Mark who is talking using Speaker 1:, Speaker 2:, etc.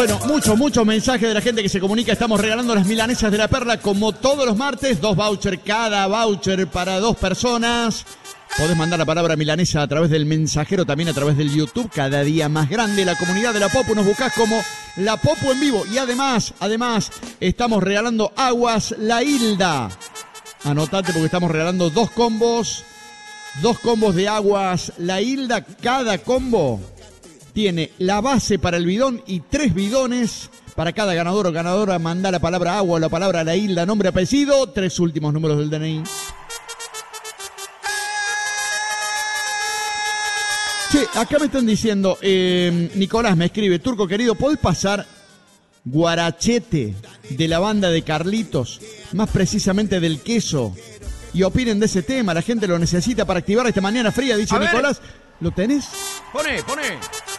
Speaker 1: Bueno, mucho mensaje de la gente que se comunica. Estamos regalando las milanesas de la Perla como todos los martes. 2 vouchers, cada voucher para 2 personas. Podés mandar la palabra milanesa a través del mensajero, también a través del YouTube. Cada día más grande la comunidad de La Popu. Nos buscás como La Popu en vivo. Y además, estamos regalando aguas La Hilda. Anotate porque estamos regalando 2 combos. 2 combos de aguas La Hilda. Cada combo tiene la base para el bidón y 3 bidones. Para cada ganador o ganadora, manda la palabra agua o la palabra La Hilda, nombre, apellido, 3 últimos números del DNI. Che, acá me están diciendo, Nicolás me escribe, Turco querido, ¿podés pasar Guarachete de la banda de Carlitos? Más precisamente del Queso. Y opinen de ese tema, la gente lo necesita para activar esta mañana fría, dice Nicolás. ¿Lo tenés?
Speaker 2: Poné.